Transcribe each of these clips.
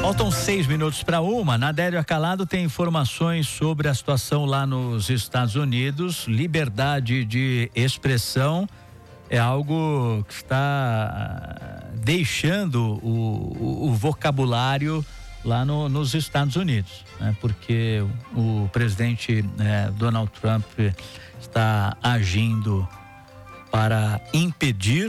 Faltam 6 minutos para 1. Nadério Acalado tem informações sobre a situação lá nos Estados Unidos. Liberdade de expressão é algo que está deixando o vocabulário lá nos Estados Unidos, né? Porque o presidente Donald Trump está agindo para impedir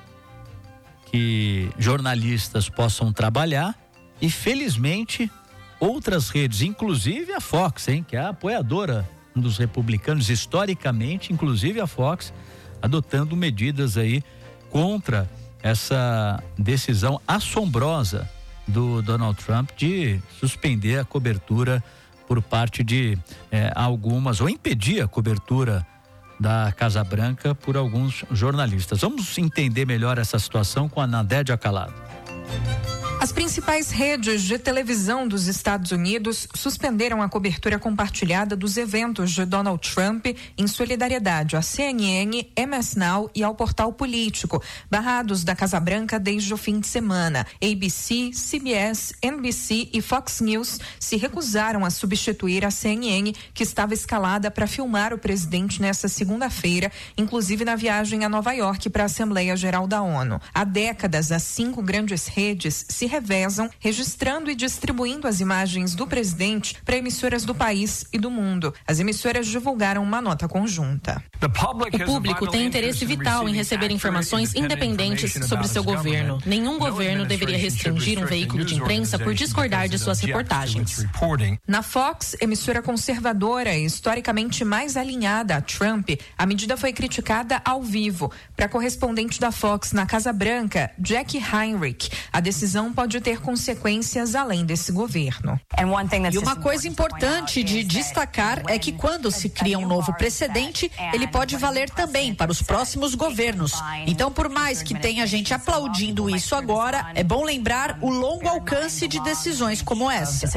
que jornalistas possam trabalhar. E felizmente outras redes, inclusive a Fox, que é a apoiadora dos republicanos historicamente, inclusive a Fox, adotando medidas aí contra essa decisão assombrosa do Donald Trump de suspender a cobertura por parte de algumas, ou impedir a cobertura da Casa Branca por alguns jornalistas. Vamos entender melhor essa situação com a Nadério Acalado. As principais redes de televisão dos Estados Unidos suspenderam a cobertura compartilhada dos eventos de Donald Trump em solidariedade à CNN, MS Now e ao Portal Político, barrados da Casa Branca desde o fim de semana. ABC, CBS, NBC e Fox News se recusaram a substituir a CNN, que estava escalada para filmar o presidente nesta segunda-feira, inclusive na viagem a Nova York para a Assembleia Geral da ONU. Há décadas, as 5 grandes redes se revezam, registrando e distribuindo as imagens do presidente para emissoras do país e do mundo. As emissoras divulgaram uma nota conjunta. O público tem interesse vital em receber informações independentes sobre seu governo. Nenhum governo deveria restringir um veículo de imprensa por discordar de suas reportagens. Na Fox, emissora conservadora e historicamente mais alinhada a Trump, a medida foi criticada ao vivo. Para a correspondente da Fox na Casa Branca, Jackie Heinrich, a decisão pode ter consequências além desse governo. E uma coisa importante de destacar é que quando se cria um novo precedente, ele pode valer também para os próximos governos. Então, por mais que tenha gente aplaudindo isso agora, é bom lembrar o longo alcance de decisões como essa.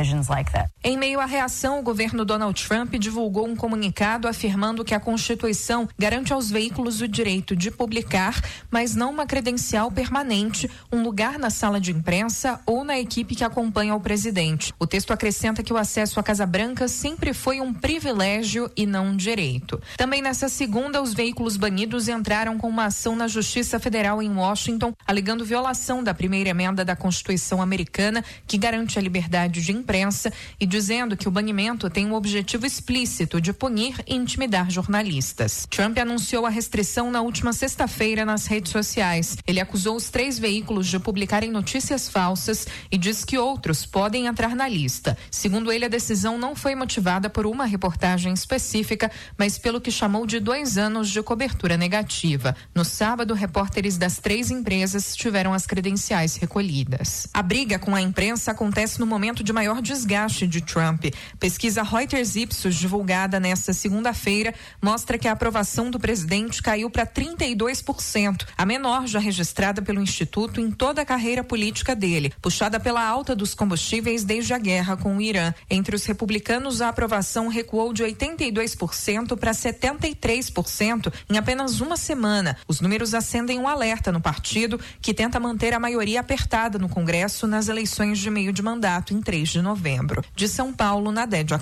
Em meio à reação, o governo Donald Trump divulgou um comunicado afirmando que a Constituição garante aos veículos o direito de publicar, mas não uma credencial permanente, um lugar na sala de imprensa ou na equipe que acompanha o presidente. O texto acrescenta que o acesso à Casa Branca sempre foi um privilégio e não um direito. Também nessa segunda, os veículos banidos entraram com uma ação na Justiça Federal em Washington, alegando violação da primeira emenda da Constituição americana, que garante a liberdade de imprensa, e dizendo que o banimento tem um objetivo explícito de punir e intimidar jornalistas. Trump anunciou a restrição na última sexta-feira nas redes sociais. Ele acusou os 3 veículos de publicarem notícias falsas e diz que outros podem entrar na lista. Segundo ele, a decisão não foi motivada por uma reportagem específica, mas pelo que chamou de 2 anos de cobertura negativa. No sábado, repórteres das 3 empresas tiveram as credenciais recolhidas. A briga com a imprensa acontece no momento de maior desgaste de Trump. Pesquisa Reuters Ipsos, divulgada nesta segunda-feira, mostra que a aprovação do presidente caiu para 32%, a menor já registrada pelo Instituto em toda a carreira política dele, puxada pela alta dos combustíveis desde a guerra com o Irã. Entre os republicanos, a aprovação recuou de 82% para 73% em apenas uma semana. Os números acendem um alerta no partido, que tenta manter a maioria apertada no Congresso nas eleições de meio de mandato em 3 de novembro. De São Paulo, Nadério Acalado.